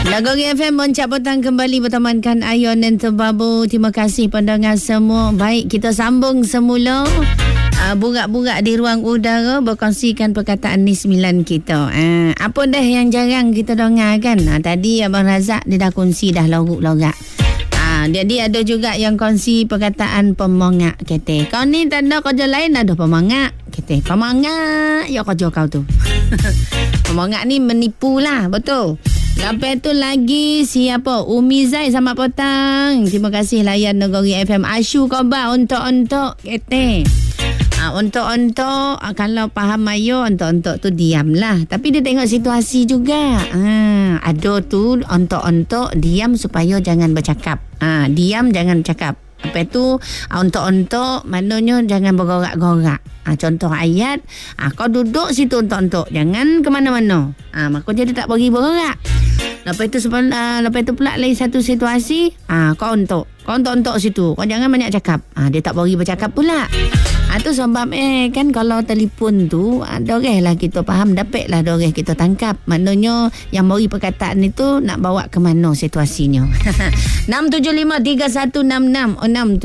Nagori FM Moncap Petang kembali bertemankan Ayon dan Tebabu. Terima kasih pendengar semua. Baik, kita sambung semula. Burak-burak di ruang udara berkongsikan perkataan Nismilan kita. Apa dah yang jarang kita dengar kan? Tadi Abang Razak dia dah kongsi dah loruk-lorak. Jadi ada juga yang kongsi perkataan pemangak kata. Kau ni tak ada kerja lain ada pemangak kata. Pemangak ya kerja kau tu. Pemangak ni menipu lah, betul. Lepas tu lagi siapa? Umi Zai selamat petang. Terima kasih layan Negeri FM. Asyu khabar untuk kata. Untuk kalau faham ayo untuk tu diamlah. Tapi dia tengok situasi juga. Ada tu untuk diam supaya jangan bercakap. Diam jangan cakap. Lepas tu untuk maknanya jangan bergorak-gorak. Contoh ayat, kau duduk situ untuk jangan ke mana-mana. Makanya dia tak bagi bergerak. Lepas tu pula lain satu situasi, kau untuk situ. Kau jangan banyak cakap. Dia tak bagi bercakap pula. Tu sebab kan kalau telefon tu doreh lah kita faham, dapat lah doreh kita tangkap. Maknanya yang beri perkataan itu nak bawa ke mana situasinya. 6753166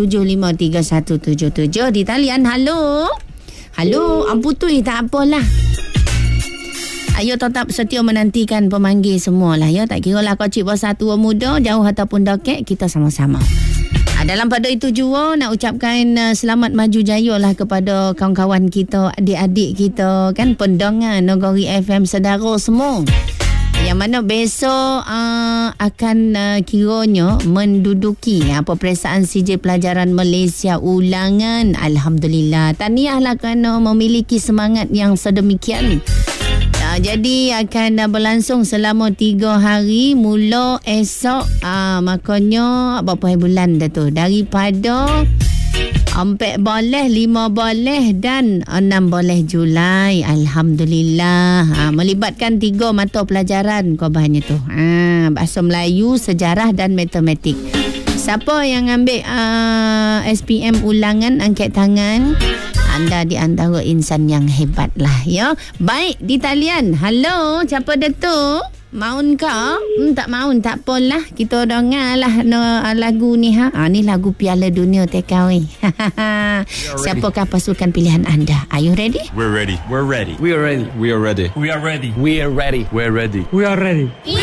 6753177 di talian. Halo, amputui tak apalah. Ayo tetap setia menantikan pemanggil semualah ya. Tak kira lah kau cik besar tua muda, jauh ataupun dekat, kita sama-sama. Dalam pada itu jua nak ucapkan selamat maju jaya lah kepada kawan-kawan kita, adik-adik kita kan, pendengar Negeri FM sedara semua. Yang mana besok akan kiranya menduduki peperiksaan CJ Pelajaran Malaysia ulangan. Alhamdulillah. Tahniahlah kerana memiliki semangat yang sedemikian. Jadi akan berlangsung selama 3 hari mula esok. Makanya berapa hari bulan dah tu? Daripada 4 boleh, 5 boleh dan 6 boleh Julai. Alhamdulillah. Melibatkan 3 mata pelajaran korbannya tu. Bahasa Melayu, sejarah dan matematik. Siapa yang ambil SPM ulangan, angkat tangan. Anda di antara insan yang hebat lah ya. Baik, di talian. Halo, siapa dah tu? Maun kau? Tak maun, tak apalah. Kita dengar lah lagu ni. Ni lagu Piala Dunia TKW. Siapakah pasukan pilihan anda? Are you ready? We're ready. We're ready. We are ready. We are ready. We are ready. We are ready. We're ready. We are ready.